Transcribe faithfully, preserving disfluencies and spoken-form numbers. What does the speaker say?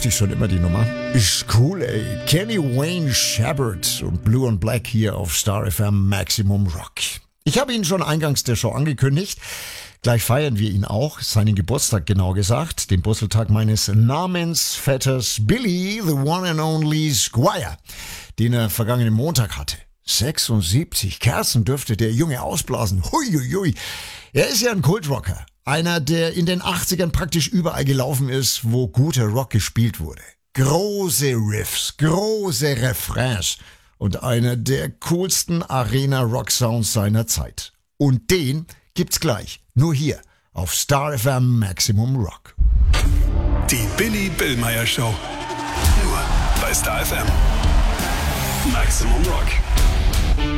Mochte ich schon immer die Nummer. Ist cool, ey. Kenny Wayne Shepherd und Blue and Black hier auf Star F M Maximum Rock. Ich habe ihn schon eingangs der Show angekündigt. Gleich feiern wir ihn auch, seinen Geburtstag genau gesagt, den Brüsseltag meines Namensvetters Billy, the one and only Squire, den er vergangenen Montag hatte. sechsundsiebzig Kerzen dürfte der Junge ausblasen. Huiuiui. Er ist ja ein Kultrocker. Einer, der in den achtzigern praktisch überall gelaufen ist, wo guter Rock gespielt wurde. Große Riffs, große Refrains und einer der coolsten Arena-Rock-Sounds seiner Zeit. Und den gibt's gleich, nur hier auf Star F M Maximum Rock. Die Billy Billmeyer Show. Nur bei Star F M. Maximum Rock.